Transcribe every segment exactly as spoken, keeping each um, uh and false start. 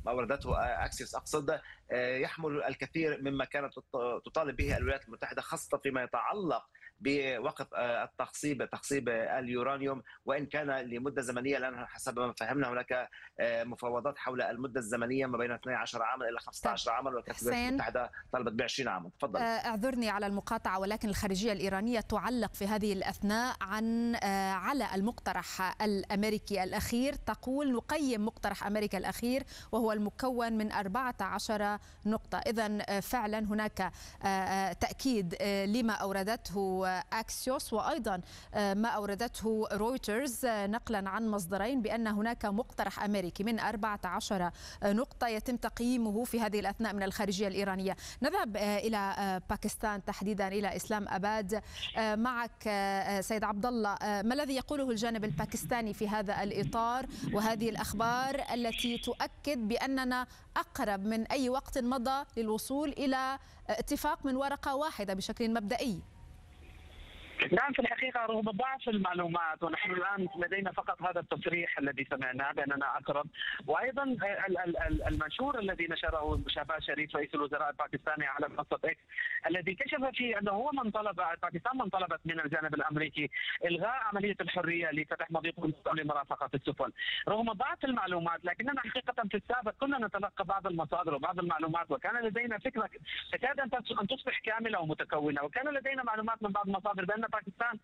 ما أوردته أكسيوس أقصد، يحمل الكثير مما كانت تطالب به الولايات المتحدة، خاصة فيما يتعلق بوقف التخصيب تخصيب اليورانيوم، وإن كان لمدة زمنية، لأن حسب ما فهمنا هناك مفاوضات حول المدة الزمنية ما بين اثني عشر عاما إلى خمسة طب عشر عاما، وكانت الولايات حسين، المتحدة طلبت ب عشرين عاما. تفضل. اعذرني على المقاطعة، ولكن الخارجية الإيرانية تعلق في هذه الأثناء عن على المقترح الأمريكي الأخير. تقول نقيم مقترح أمريكا الأخير وهو المكون من أربعة عشر نقطة. إذن فعلا هناك تأكيد لما أوردته أكسيوس وأيضا ما أوردته رويترز نقلا عن مصدرين بأن هناك مقترح أمريكي من أربعة عشر نقطة يتم تقييمه في هذه الأثناء من الخارجية الإيرانية. نذهب إلى باكستان تحديدا، إلى إسلام أباد. معك سيد عبد الله، ما الذي يقوله الجانب الباكستاني في هذا الإطار وهذه الأخبار التي تؤكد بأننا أقرب من أي وقت مضى للوصول إلى اتفاق من ورقة واحدة بشكل مبدئي؟ نعم، في الحقيقة رغم ضعف المعلومات ونحن الآن لدينا فقط هذا التصريح الذي سمعناه بأننا أقرب، وأيضا المنشور الذي نشره شهباز شريف رئيس الوزراء الباكستاني على منصة إكس، الذي كشف فيه أنه هو من طلب باكستان من طلبت من الجانب الأمريكي إلغاء عملية الحرية لفتح مضيق لمرافقة السفن. رغم ضعف المعلومات لكننا حقيقة في السابق كنا نتلقى بعض المصادر وبعض المعلومات، وكان لدينا فكرة تكاد أن تصبح كاملة ومتكونة، وكان لدينا معلومات من بعض المصادر بأن باكستان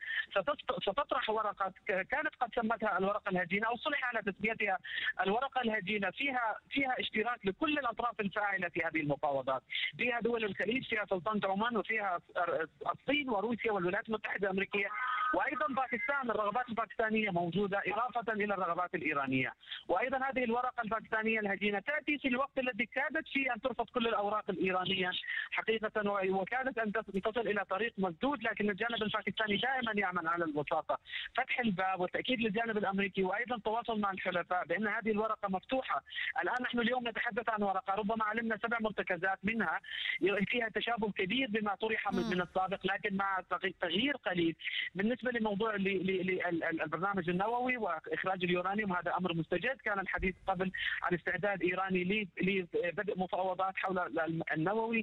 ستطرح ورقة كانت قد سمتها الورقة الهجينة أو صلح على تسميتها الورقة الهجينة، فيها فيها اشتراك لكل الأطراف الفاعلة في هذه المفاوضات، فيها دول الخليج، فيها سلطنة عمان، وفيها الصين وروسيا والولايات المتحدة الأمريكية، وأيضا باكستان. الرغبات الباكستانية موجودة إضافة إلى الرغبات الإيرانية. وأيضا هذه الورقة الباكستانية الهجينة تأتي في الوقت الذي كادت فيه أن ترفض كل الأوراق الإيرانية حقيقة، وكادت أن تصل إلى طريق مسدود، لكن الجانب الباكستاني دائما يعمل على الوساطة، فتح الباب والتأكيد للجانب الأمريكي، وأيضا التواصل مع الحلفاء بأن هذه الورقة مفتوحة. الآن نحن اليوم نتحدث عن ورقة ربما علمنا سبع مرتكزات منها فيها تشابه كبير بما طرح من السابق، لكن مع تغيير قليل بالنسبة لموضوع البرنامج النووي وإخراج اليورانيوم. هذا أمر مستجد، كان الحديث قبل عن استعداد إيراني لبدء مفاوضات حول النووي،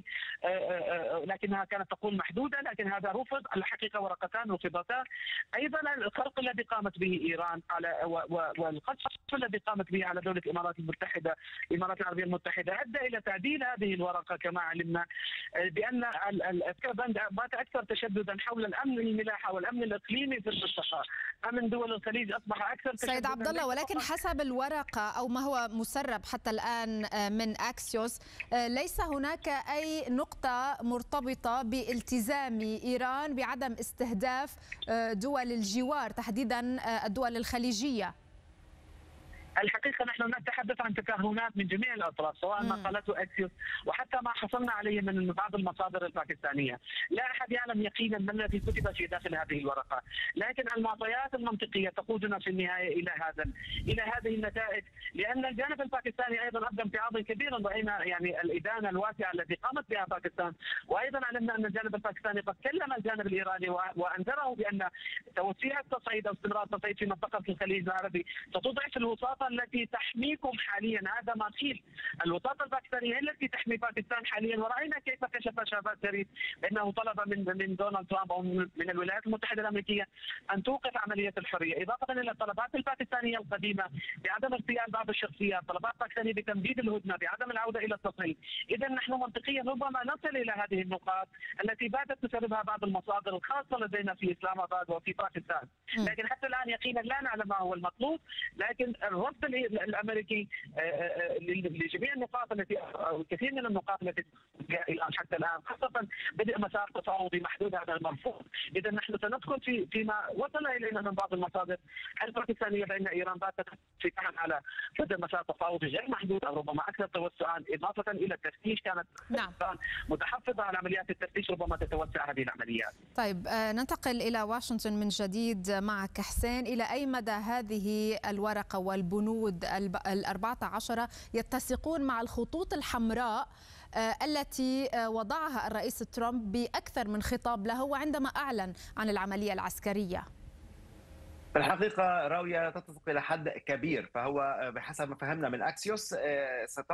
لكنها كانت تقول محدودة، لكن هذا رفض. الحقيقة ورقتان رفضتان. ايضا الخرق الذي قامت به ايران على والقصف الذي قامت به على دوله الامارات المتحده الامارات العربيه المتحده ادى الى تعديل هذه الورقه كما علمنا، بان البند بات اكثر تشددا حول الامن الملاحه والامن الاقليمي في المنطقه. امن دول الخليج اصبح اكثر تشددا. سيد عبد الله، ولكن حسب الورقه او ما هو مسرب حتى الان من اكسيوس، ليس هناك اي نقطه مرتبطه بالتزام ايران بعدم استهداف دول الجوار تحديدا الدول الخليجية. الحقيقة نحن نتحدث عن تكهنات من جميع الأطراف، سواء ما قالته أكسيوس وحتى ما حصلنا عليه من بعض المصادر الباكستانية. لا أحد يعلم يقينا ما الذي كتب في داخل هذه الورقة، لكن المعطيات المنطقية تقودنا في النهاية إلى هذا إلى هذه النتائج، لأن الجانب الباكستاني أيضا أبدى امتعاضا كبيرا، رأينا يعني الإدانة الواسعة التي قامت بها باكستان، وأيضا علمنا أن الجانب الباكستاني قد كلم الجانب الإيراني وأنذره بأن توسيع التصعيد أو استمرار التصعيد في منطقة الخليج العربي ستضعف الوساطة التي تحميكم حاليا. هذا ما قيل، الوساطه الباكستانيه هي التي تحمي باكستان حاليا، وراينا كيف كشف شهباز شريف بانه طلب من من دونالد ترامب او من الولايات المتحده الامريكيه ان توقف عمليه الحريه، اضافه الى الطلبات الباكستانيه القديمه بعدم اغتيال بعض الشخصيات، طلبات باكستانيه بتمديد الهدنه، بعدم العوده الى التصعيد. اذا نحن منطقيا ربما نصل الى هذه النقاط التي باتت تسردها بعض المصادر الخاصه لدينا في اسلام اباد وفي باكستان، لكن حتى الان يقينا لا نعلم ما هو المطلوب. لكن الرفض الامريكي لجميع النقاط التي الكثير من النقاط التي الان حتى الان، خاصه بدء مسار تفاوضي محدود، هذا المرفوض. اذا نحن سندخل في فيما وصل الينا من بعض المصادر الباكستانيه بان ايران باتت في كان على بدء مسار تفاوضي غير محدود او ربما اكثر توسعا، اضافه الى التفتيش. كانت نعم. متحفظه على عمليات التفتيش، ربما تتوسع هذه العمليات. طيب ننتقل الى واشنطن من جديد معك حسين. الى اي مدى هذه الورقه والبنود الأربعة عشر يتسقون مع الخطوط الحمراء التي وضعها الرئيس ترامب بأكثر من خطاب له وعندما أعلن عن العملية العسكرية؟ في الحقيقة راوية تتفق إلى حد كبير، فهو بحسب ما فهمنا من أكسيوس